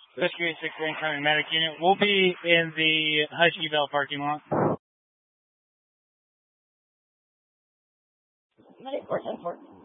Rescue 6 incoming medic unit. We'll be in the Husky Bell parking lot. Medic 474.